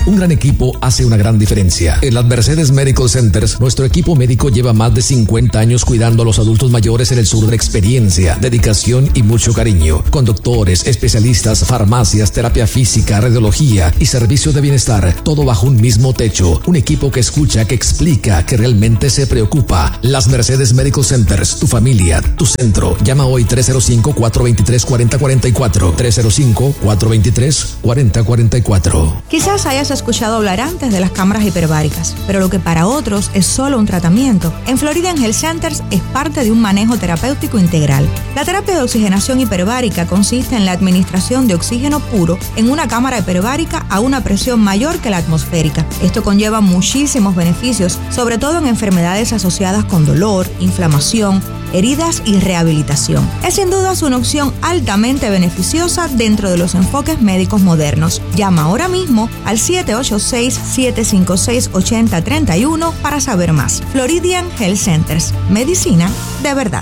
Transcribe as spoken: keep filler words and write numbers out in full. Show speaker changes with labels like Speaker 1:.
Speaker 1: Un gran equipo hace una gran diferencia. En las Mercedes Medical Centers, nuestro equipo médico lleva más de cincuenta años cuidando a los adultos mayores en el sur de experiencia, dedicación y mucho cariño. Con doctores, especialistas, farmacias, terapia física, radiología y servicio de bienestar, todo bajo un mismo techo. Un equipo que escucha, que explica, que realmente se preocupa. Las Mercedes Medical Centers, tu familia, tu centro. Llama hoy tres cero cinco, cuatro dos tres, cuatro cero cuatro cuatro. tres cero cinco, cuatro dos tres, cuatro cero cuatro cuatro.
Speaker 2: Quizás hayas escuchado hablar antes de las cámaras hiperbáricas, pero lo que para otros es solo un tratamiento, en Floridian Health Centers es parte de un manejo terapéutico integral. La terapia de oxigenación hiperbárica consiste en la administración de oxígeno puro en una cámara hiperbárica a una presión mayor que la atmosférica. Esto conlleva muchísimos beneficios, sobre todo en enfermedades asociadas con dolor, inflamación, heridas y rehabilitación. Es sin duda una opción altamente beneficiosa dentro de los enfoques médicos modernos. Llama ahora mismo al siete ocho seis, siete cinco seis, ocho cero tres uno para saber más. Floridian Health Centers. Medicina de verdad.